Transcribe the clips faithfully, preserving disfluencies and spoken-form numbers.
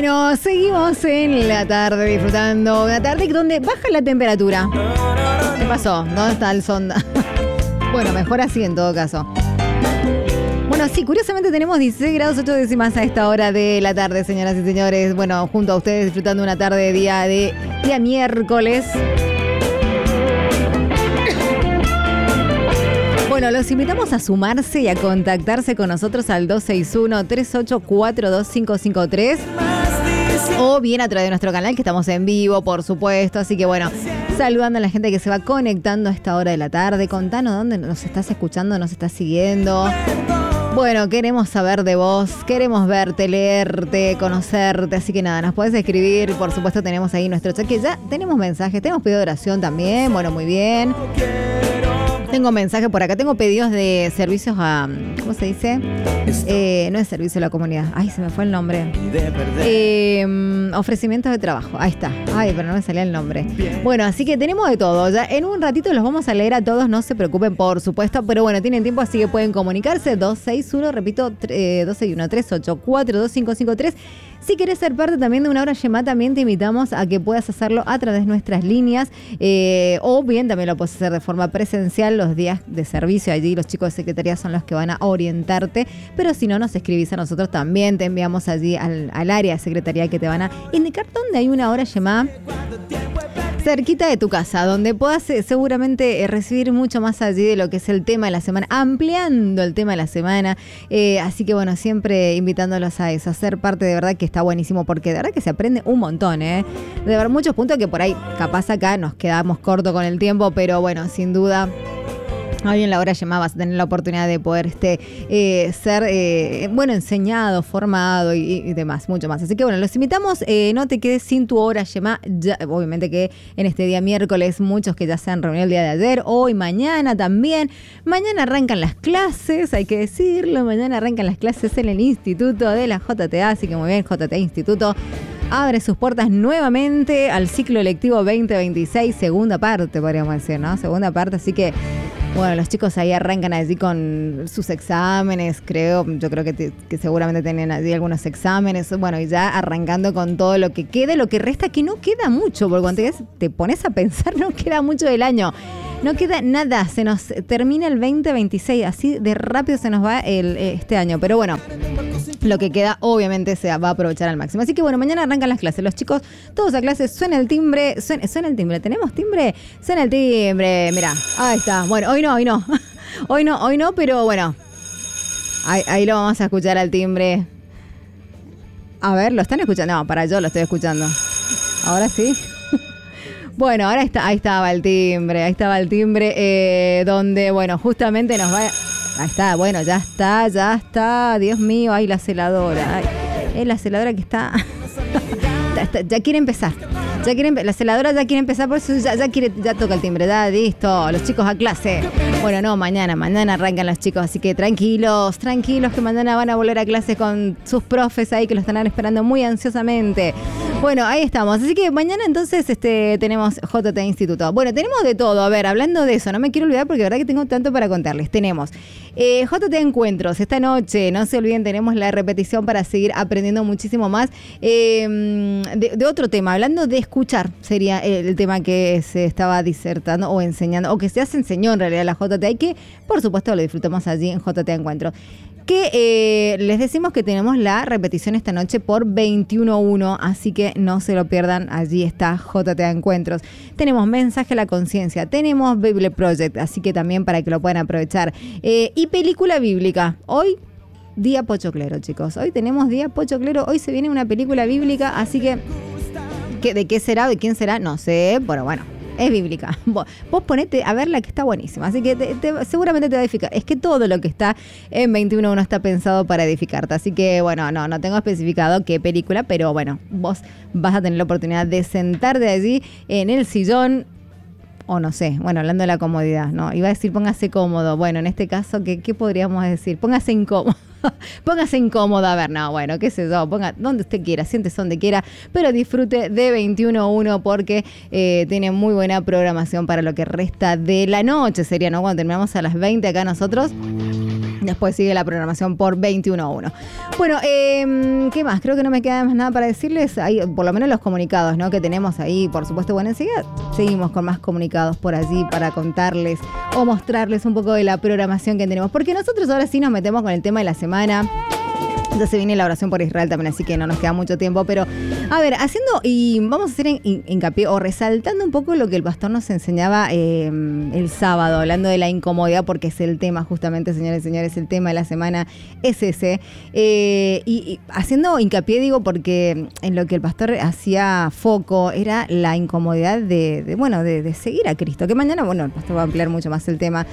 Bueno, seguimos en la tarde disfrutando una tarde donde baja la temperatura. ¿Qué pasó? ¿Dónde está el sonda? Bueno, mejor así en todo caso. Bueno, sí, curiosamente tenemos dieciséis grados ocho décimas a esta hora de la tarde, señoras y señores. Bueno, junto a ustedes disfrutando una tarde de día de día miércoles. Bueno, los invitamos a sumarse y a contactarse con nosotros al dos seis uno, tres ocho cuatro, dos cinco cinco tres o bien a través de nuestro canal, que estamos en vivo, por supuesto. Así que bueno, saludando a la gente que se va conectando a esta hora de la tarde. Contanos dónde nos estás escuchando, nos estás siguiendo. Bueno, queremos saber de vos, queremos verte, leerte, conocerte, así que nada, nos podés escribir, por supuesto tenemos ahí nuestro chat, que ya tenemos mensajes, tenemos pedido de oración también, bueno, muy bien. Tengo mensajes por acá, tengo pedidos de servicios a, ¿cómo se dice? Eh, no es servicio a la comunidad, ay, se me fue el nombre. Eh, ofrecimientos de trabajo, ahí está, ay, pero no me salía el nombre. Bueno, así que tenemos de todo, ya en un ratito los vamos a leer a todos, no se preocupen, por supuesto, pero bueno, tienen tiempo, así que pueden comunicarse, dos seis uno, repito, eh, dos seis uno, tres ocho cuatro, dos cinco cinco tres. Si querés ser parte también de una hora Yemá, también te invitamos a que puedas hacerlo a través de nuestras líneas, eh, o bien también lo puedes hacer de forma presencial los días de servicio. Allí los chicos de secretaría son los que van a orientarte, pero si no, nos escribís a nosotros también, te enviamos allí al, al área de secretaría que te van a indicar dónde hay una hora Yemá cerquita de tu casa, donde puedas eh, seguramente eh, recibir mucho más allí de lo que es el tema de la semana, ampliando el tema de la semana. Eh, así que bueno, siempre invitándolos a eso, a ser parte, de verdad que está buenísimo, porque de verdad que se aprende un montón, ¿eh? De verdad, muchos puntos que por ahí capaz acá nos quedamos cortos con el tiempo, pero bueno, sin duda. Hoy en la hora Yemá vas a tener la oportunidad de poder este, eh, ser, eh, bueno, enseñado, formado y, y demás, mucho más. Así que bueno, los invitamos, eh, no te quedes sin tu hora Yemá. Ya, obviamente que en este día miércoles, muchos que ya se han reunido el día de ayer, hoy, mañana también. Mañana arrancan las clases, hay que decirlo, mañana arrancan las clases en el Instituto de la J T A, así que muy bien, J T A Instituto abre sus puertas nuevamente al ciclo lectivo veinte veintiséis, segunda parte, podríamos decir, ¿no? Segunda parte, así que bueno, los chicos ahí arrancan allí con sus exámenes, creo, yo creo que, te, que seguramente tienen allí algunos exámenes, bueno, y ya arrancando con todo lo que quede, lo que resta, que no queda mucho, porque cuando te, te pones a pensar, no queda mucho del año, no queda nada, se nos termina el veinte veintiséis, así de rápido se nos va el, este año, pero bueno, lo que queda obviamente se va a aprovechar al máximo. Así que bueno, mañana arrancan las clases, los chicos, todos a clases, suena el timbre, suena, suena el timbre, ¿tenemos timbre? Suena el timbre, mirá, ahí está, bueno, hoy no, hoy no, hoy no, hoy no, pero bueno, ahí, ahí lo vamos a escuchar al timbre. A ver, ¿lo están escuchando? No, para yo lo estoy escuchando. Ahora sí. Bueno, ahora está, ahí estaba el timbre, ahí estaba el timbre, eh, donde, bueno, justamente nos va... Ahí está, bueno, ya está, ya está, Dios mío, ay, la celadora, ay, es la celadora que está... está, ya quiere empezar. Ya quieren, la celadora ya quiere empezar, por eso ya, ya quiere, ya toca el timbre, ya listo, los chicos a clase. Bueno, no, mañana, mañana arrancan los chicos, así que tranquilos, tranquilos que mañana van a volver a clase con sus profes ahí que lo están esperando muy ansiosamente. Bueno, ahí estamos, así que mañana entonces este tenemos J T A Instituto. Bueno, tenemos de todo, a ver, hablando de eso, no me quiero olvidar porque la verdad que tengo tanto para contarles. Tenemos eh, J T A Encuentros, esta noche, no se olviden, tenemos la repetición para seguir aprendiendo muchísimo más eh, de, de otro tema, hablando de escuchar, sería el tema que se estaba disertando o enseñando, o que se hace enseñó en realidad la J T A y que por supuesto lo disfrutamos allí en J T A Encuentros. Que eh, les decimos que tenemos la repetición esta noche por veintiuno uno, así que no se lo pierdan, allí está J T A Encuentros. Tenemos Mensaje a la Conciencia, tenemos Bible Project, así que también para que lo puedan aprovechar. Eh, y película bíblica, hoy día pochoclero, chicos, hoy tenemos día pochoclero, hoy se viene una película bíblica, así que, que ¿de qué será? ¿De quién será? No sé, pero bueno. Es bíblica. Vos, vos ponete a verla que está buenísima. Así que te, te, seguramente te va a edificar. Es que todo lo que está en veintiuno uno está pensado para edificarte. Así que, bueno, no, no tengo especificado qué película, pero bueno, vos vas a tener la oportunidad de sentarte allí en el sillón. O no sé, bueno, hablando de la comodidad, ¿no? Iba a decir póngase cómodo. Bueno, en este caso, ¿qué, qué podríamos decir? Póngase incómodo. Póngase incómodo, a ver, no, bueno, qué sé yo, ponga donde usted quiera, siéntese donde quiera, pero disfrute de veintiuno uno porque eh, tiene muy buena programación para lo que resta de la noche, sería, ¿no? Cuando terminamos a las veinte acá nosotros, Después sigue la programación por veintiuno uno. Bueno, eh, ¿qué más? Creo que no me queda más nada para decirles. Ahí, por lo menos los comunicados, ¿no? Que tenemos ahí, por supuesto. Bueno, enseguida seguimos con más comunicados por allí para contarles o mostrarles un poco de la programación que tenemos. Porque nosotros ahora sí nos metemos con el tema de la semana. Ya se viene la oración por Israel también, así que no nos queda mucho tiempo. Pero, a ver, haciendo, y vamos a hacer hincapié o resaltando un poco lo que el pastor nos enseñaba eh, el sábado, hablando de la incomodidad, porque es el tema, justamente, señores y señores, el tema de la semana es ese. Eh, y, y haciendo hincapié, digo, porque en lo que el pastor hacía foco era la incomodidad de, de bueno, de, de seguir a Cristo. Que mañana, bueno, el pastor va a ampliar mucho más el tema.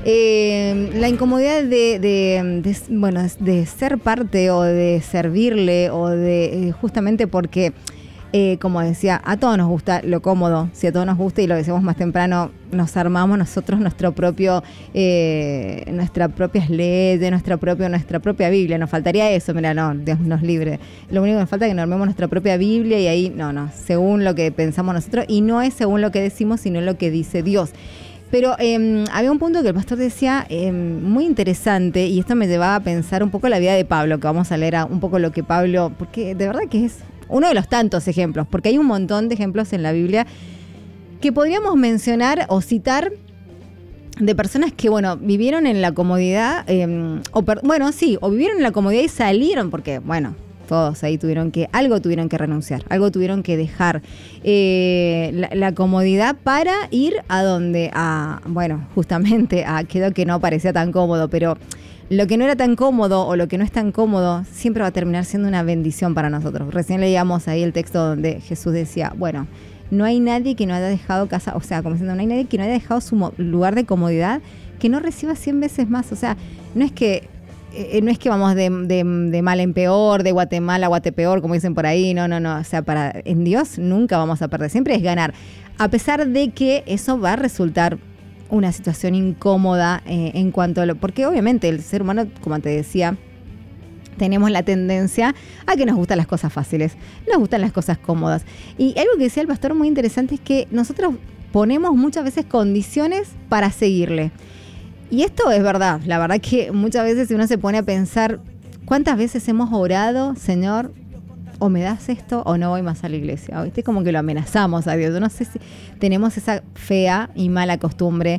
Eh, la incomodidad de, de, de, bueno, de ser parte o de servirle o de eh, justamente porque, eh, como decía, a todos nos gusta lo cómodo. Si a todos nos gusta, y lo decimos más temprano, nos armamos nosotros nuestro propio, eh, nuestras propias leyes, nuestra propia, nuestra propia Biblia. Nos faltaría eso, mira, no, Dios nos libre. Lo único que nos falta es que nos armemos nuestra propia Biblia y ahí, no, no, según lo que pensamos nosotros, y no es según lo que decimos, sino lo que dice Dios. Pero eh, había un punto que el pastor decía eh, muy interesante, y esto me llevaba a pensar un poco la vida de Pablo, que vamos a leer a un poco lo que Pablo, porque de verdad que es uno de los tantos ejemplos, porque hay un montón de ejemplos en la Biblia que podríamos mencionar o citar de personas que, bueno, vivieron en la comodidad, eh, o per, bueno, sí, o vivieron en la comodidad y salieron, porque, bueno, todos ahí tuvieron que, algo tuvieron que renunciar, algo tuvieron que dejar eh, la, la comodidad para ir a donde, a, bueno, justamente a aquello que no parecía tan cómodo, pero lo que no era tan cómodo o lo que no es tan cómodo siempre va a terminar siendo una bendición para nosotros. Recién leíamos ahí el texto donde Jesús decía, bueno, no hay nadie que no haya dejado casa, o sea, como diciendo, no hay nadie que no haya dejado su mo- lugar de comodidad que no reciba cien veces más. O sea, no es que Eh, no es que vamos de, de, de mal en peor, de Guatemala a Guatepeor, como dicen por ahí, no, no, no, o sea, para, en Dios nunca vamos a perder, siempre es ganar, a pesar de que eso va a resultar una situación incómoda eh, en cuanto a lo, porque obviamente el ser humano, como te decía, tenemos la tendencia a que nos gustan las cosas fáciles, nos gustan las cosas cómodas, y algo que decía el pastor muy interesante es que nosotros ponemos muchas veces condiciones para seguirle. Y esto es verdad, la verdad que muchas veces uno se pone a pensar, ¿cuántas veces hemos orado, Señor, o me das esto o no voy más a la iglesia? ¿Viste? Como que lo amenazamos a Dios. Yo no sé si tenemos esa fea y mala costumbre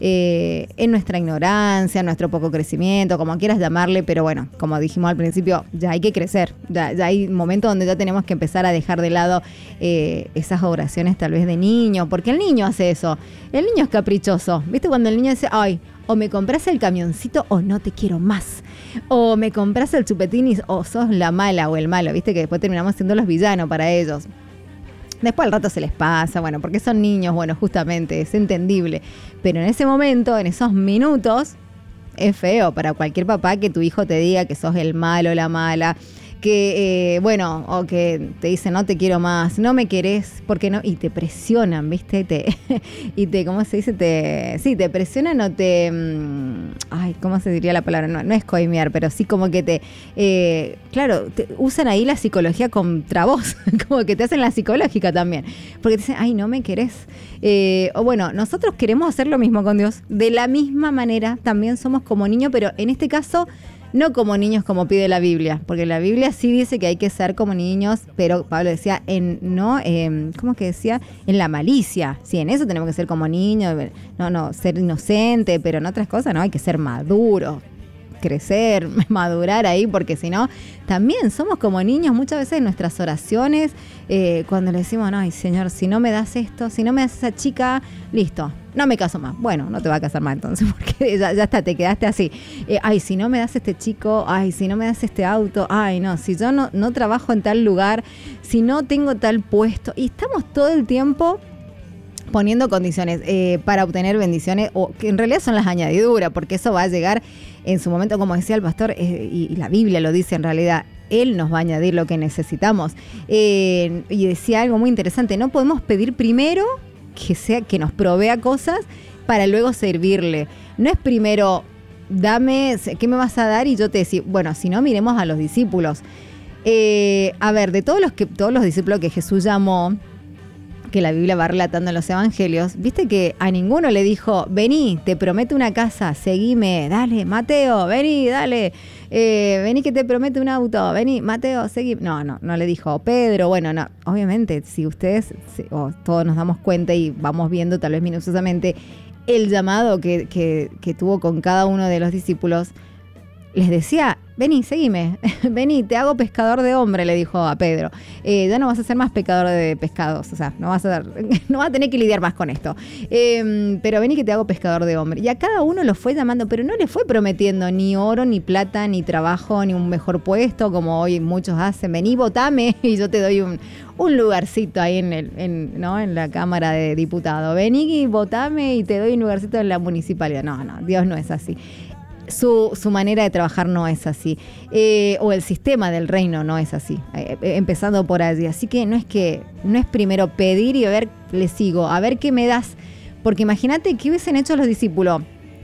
eh, en nuestra ignorancia, en nuestro poco crecimiento, como quieras llamarle, pero bueno, como dijimos al principio, ya hay que crecer, ya, ya hay momentos donde ya tenemos que empezar a dejar de lado eh, esas oraciones tal vez de niño, porque el niño hace eso, el niño es caprichoso, ¿viste? Cuando el niño dice, ay, o me compras el camioncito o no te quiero más. O me compras el chupetín y o sos la mala o el malo. Viste que después terminamos siendo los villanos para ellos. Después al rato se les pasa, bueno, porque son niños, bueno, justamente, es entendible. Pero en ese momento, en esos minutos, es feo para cualquier papá que tu hijo te diga que sos el malo o la mala. Que, eh, bueno, o que te dicen, no te quiero más, no me querés, porque no, y te presionan, ¿viste? Te, y te, ¿cómo se dice? Te, sí, te presionan o te, mmm, ay, ¿cómo se diría la palabra? No, no es coimear, pero sí como que te, eh, claro, te usan ahí la psicología contra vos, como que te hacen la psicológica también, porque te dicen, ay, no me querés. Eh, o bueno, nosotros queremos hacer lo mismo con Dios, de la misma manera, también somos como niños, pero en este caso, no como niños como pide la Biblia, porque la Biblia sí dice que hay que ser como niños, pero Pablo decía, en no, eh, ¿cómo que decía? En la malicia, sí, en eso tenemos que ser como niños, no, no, ser inocente, pero en otras cosas no, hay que ser maduro, crecer, madurar ahí, porque si no, también somos como niños muchas veces en nuestras oraciones, eh, cuando le decimos, no, ay Señor, si no me das esto, si no me das esa chica, listo, no me caso más. Bueno, no te va a casar más entonces, porque ya, ya está, te quedaste así. Eh, ay, si no me das este chico, ay, si no me das este auto, ay, no, si yo no, no trabajo en tal lugar, si no tengo tal puesto, y estamos todo el tiempo poniendo condiciones eh, para obtener bendiciones, o que en realidad son las añadiduras, porque eso va a llegar en su momento, como decía el pastor, eh, y, y la Biblia lo dice en realidad, Él nos va a añadir lo que necesitamos. Eh, y decía algo muy interesante, no podemos pedir primero que sea que nos provea cosas para luego servirle. No es primero, dame, ¿qué me vas a dar? Y yo te decía, bueno, si no, miremos a los discípulos. Eh, a ver, de todos los, que, todos los discípulos que Jesús llamó, que la Biblia va relatando en los evangelios, viste que a ninguno le dijo, vení, te prometo una casa, seguime, dale, Mateo, vení, dale, eh, vení que te prometo un auto, vení, Mateo, seguime. No, no, no le dijo, Pedro, bueno, no, obviamente, si ustedes, si, o todos nos damos cuenta y vamos viendo tal vez minuciosamente el llamado que, que, que tuvo con cada uno de los discípulos, les decía, vení, seguime, vení, te hago pescador de hombre, le dijo a Pedro. Eh, ya no vas a ser más pescador de pescados, o sea, no vas a, no vas a tener que lidiar más con esto. Eh, pero vení que te hago pescador de hombre. Y a cada uno lo fue llamando, pero no le fue prometiendo ni oro, ni plata, ni trabajo, ni un mejor puesto, como hoy muchos hacen. Vení, votame y yo te doy un, un lugarcito ahí en, el, en, ¿no? en la Cámara de Diputados. Vení y votame y te doy un lugarcito en la municipalidad. No, no, Dios no es así. Su, su manera de trabajar no es así, eh, o el sistema del reino no es así, eh, empezando por allí. Así que no es que no es primero pedir y a ver, le sigo, a ver qué me das, porque imagínate qué hubiesen hecho los discípulos.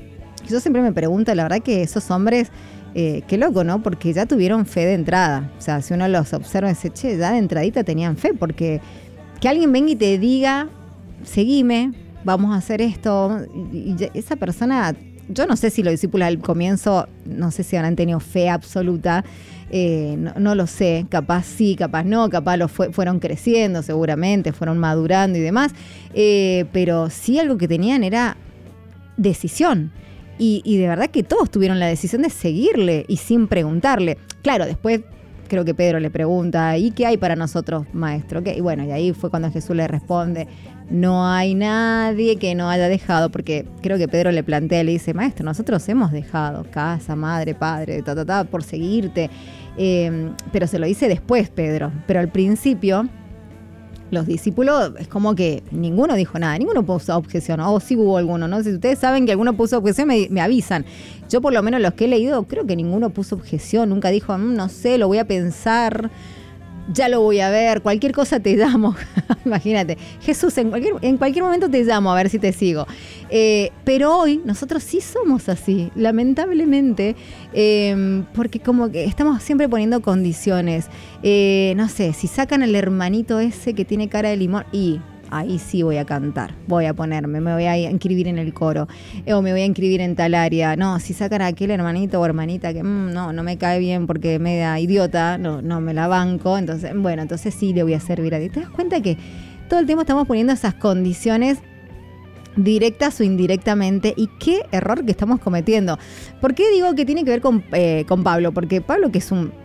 Yo siempre me pregunto, la verdad que esos hombres, eh, qué loco, ¿no? Porque ya tuvieron fe de entrada. O sea, si uno los observa y dice, che, ya de entradita tenían fe, porque que alguien venga y te diga, seguime, vamos a hacer esto, y, y esa persona... Yo no sé si los discípulos al comienzo, no sé si habrán tenido fe absoluta, eh, no, no lo sé, capaz sí, capaz no, capaz lo fue, fueron creciendo seguramente, fueron madurando y demás, eh, pero sí algo que tenían era decisión. Y, y de verdad que todos tuvieron la decisión de seguirle y sin preguntarle. Claro, después creo que Pedro le pregunta, ¿y qué hay para nosotros, maestro? ¿Qué? Y bueno, y ahí fue cuando Jesús le responde, no hay nadie que no haya dejado, porque creo que Pedro le plantea, le dice, maestro, nosotros hemos dejado casa, madre, padre, ta, ta, ta, por seguirte. Eh, pero se lo dice después Pedro, pero al principio los discípulos es como que ninguno dijo nada, ninguno puso objeción, o sí hubo alguno, ¿no? Si ustedes saben que alguno puso objeción, me, me avisan. Yo por lo menos los que he leído, creo que ninguno puso objeción, nunca dijo, mmm, no sé, lo voy a pensar, ya lo voy a ver, cualquier cosa te llamo. Imagínate, Jesús, en cualquier, en cualquier momento te llamo a ver si te sigo. Eh, pero hoy nosotros sí somos así, lamentablemente, eh, porque como que estamos siempre poniendo condiciones. Eh, no sé, si sacan al hermanito ese que tiene cara de limón, y ahí sí voy a cantar, voy a ponerme, me voy a inscribir en el coro, o me voy a inscribir en tal área. No, si sacan a aquel hermanito o hermanita que mmm, no, no me cae bien porque me da idiota, no, no me la banco, entonces, bueno, entonces sí le voy a servir a ti. ¿Te das cuenta que todo el tiempo estamos poniendo esas condiciones directas o indirectamente? Y qué error que estamos cometiendo. ¿Por qué digo que tiene que ver con, eh, con Pablo? Porque Pablo, que es un